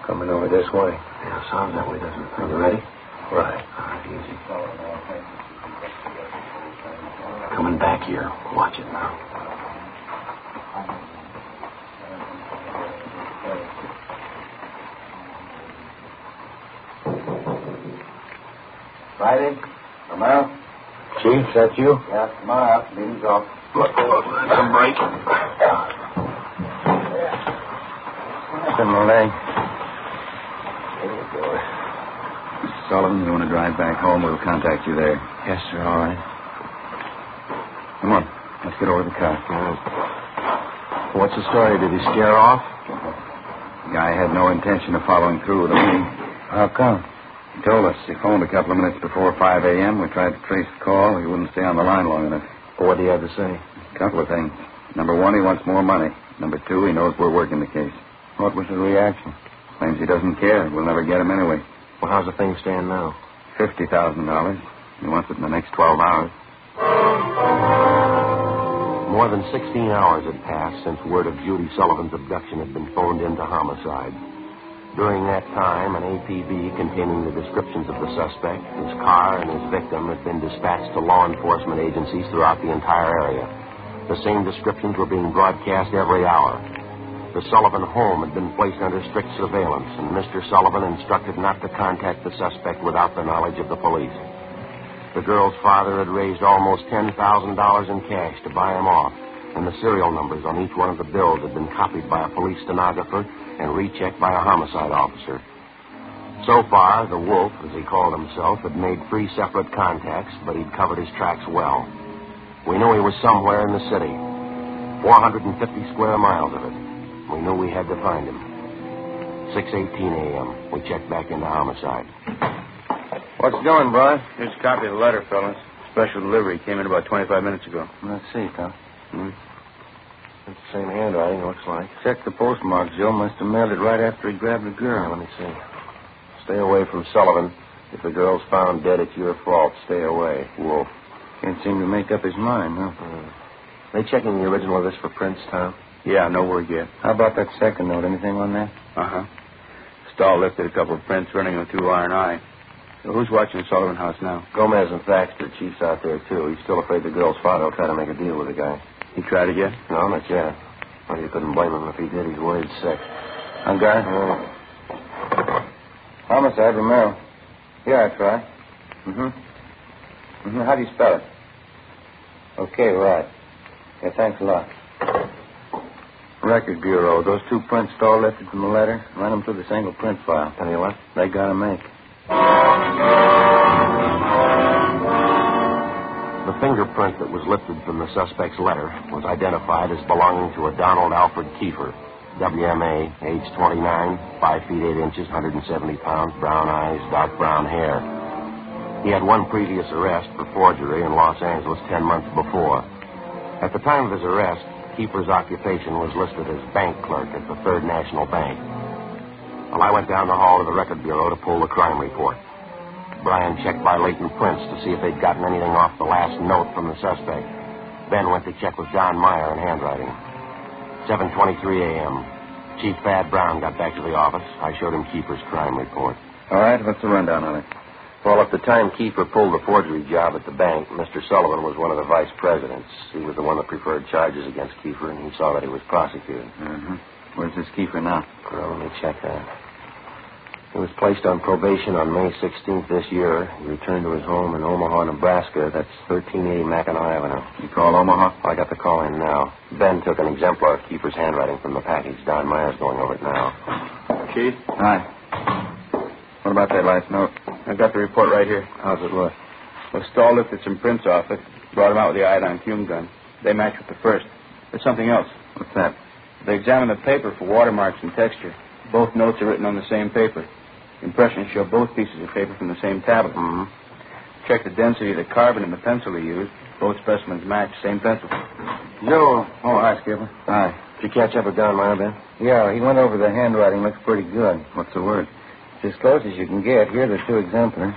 Coming over this way. Yeah, sounds that way, doesn't it? Are you ready? Right. All right, easy. Coming back here. Watch it now. Friday? Romero? Chief, is that you? Yeah, come on up. Meeting's off. Look, let him break. It's in my leg. Sullivan, you want to drive back home? We'll contact you there. Yes, sir, all right. Come on. Let's get over to the car. What's the story? Did he scare off? The guy had no intention of following through with the meeting. How come? He told us. He phoned a couple of minutes before 5 a.m. We tried to trace the call. He wouldn't stay on the line long enough. Well, what did he have to say? A couple of things. Number one, he wants more money. Number two, he knows we're working the case. What was the reaction? Claims he doesn't care. We'll never get him anyway. Well, how's the thing stand now? $50,000. He wants it in the next 12 hours. More than 16 hours had passed since word of Judy Sullivan's abduction had been phoned into homicide. During that time, an APB containing the descriptions of the suspect, his car, and his victim had been dispatched to law enforcement agencies throughout the entire area. The same descriptions were being broadcast every hour. The Sullivan home had been placed under strict surveillance, and Mr. Sullivan instructed not to contact the suspect without the knowledge of the police. The girl's father had raised almost $10,000 in cash to buy him off, and the serial numbers on each one of the bills had been copied by a police stenographer and rechecked by a homicide officer. So far, the Wolf, as he called himself, had made 3 separate contacts, but he'd covered his tracks well. We knew he was somewhere in the city, 450 square miles of it. We knew we had to find him. 6:18 a.m. We checked back into homicide. What's doing, Brian? Here's a copy of the letter, fellas. Special delivery. Came in about 25 minutes ago. Let's see, Tom. It's the same handwriting, looks like. Check the postmark. Joe must have mailed it right after he grabbed the girl. Let me see. Stay away from Sullivan. If the girl's found dead, it's your fault. Stay away. Wolf. Can't seem to make up his mind, huh? They checking the original of this for prints, Tom? Yeah, no word yet. How about that second note? Anything on that? Uh-huh. Stahl lifted a couple of prints running them through R&I. So who's watching the Sullivan house now? Gomez and Thaxter. Chief's out there, too. He's still afraid the girl's father will try to make a deal with the guy. He tried it yet? No, not yet. Well, you couldn't blame him if he did. He's worried sick. On guard? Homicide, Romero. Yeah, that's right. How do you spell it? Okay, right. Yeah, thanks a lot. Record Bureau. Those 2 prints Stahl lifted from the letter, run them through the single print file. Tell you what? They gotta make. The fingerprint that was lifted from the suspect's letter was identified as belonging to a Donald Alfred Kiefer, WMA, age 29, 5 feet 8 inches, 170 pounds, brown eyes, dark brown hair. He had one previous arrest for forgery in Los Angeles 10 months before. At the time of his arrest, Kiefer's occupation was listed as bank clerk at the Third National Bank. Well, I went down the hall to the Record Bureau to pull the crime report. Brian checked by latent prints to see if they'd gotten anything off the last note from the suspect. Ben went to check with John Meyer in handwriting. 7:23 a.m. Chief Thad Brown got back to the office. I showed him Kiefer's crime report. All right, what's the rundown on it? Well, at the time Kiefer pulled the forgery job at the bank, Mr. Sullivan was one of the vice presidents. He was the one that preferred charges against Kiefer, and he saw that he was prosecuted. Where's this Kiefer now? Well, let me check that. He was placed on probation on May 16th this year. He returned to his home in Omaha, Nebraska. That's 1380 Mackinac Avenue. You call Omaha? I got the call in now. Ben took an exemplar of Kiefer's handwriting from the package. Don Meyer's going over it now. Chief? Hi. What about that last note? I've got the report right here. How's it look? Well, Stahl lifted some prints off it, brought them out with the iodine fume gun. They match with the first. There's something else. What's that? They examined the paper for watermarks and texture. Both notes are written on the same paper. Impressions show both pieces of paper from the same tablet. Check the density of the carbon in the pencil he used. Both specimens match, same pencil. Joe. Oh, hi, Skipper. Hi. Did you catch up with Don Meyer, Ben? Yeah, he went over the handwriting. Looks pretty good. What's the word? It's as close as you can get. Here are the 2 exemplars.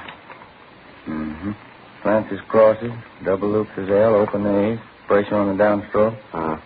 Francis crosses, double loops as L, open A's, pressure on the downstroke.